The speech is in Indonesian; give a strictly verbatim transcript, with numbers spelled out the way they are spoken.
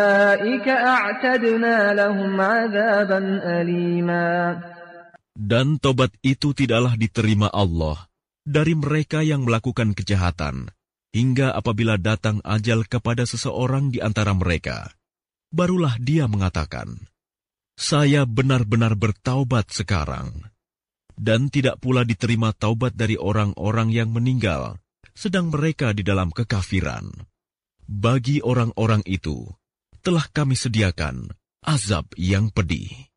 Dan tobat itu tidaklah diterima Allah dari mereka yang melakukan kejahatan, hingga apabila datang ajal kepada seseorang di antara mereka, barulah dia mengatakan, "Saya benar-benar bertaubat sekarang." Dan tidak pula diterima taubat dari orang-orang yang meninggal, sedang mereka di dalam kekafiran. Bagi orang-orang itu, telah kami sediakan azab yang pedih.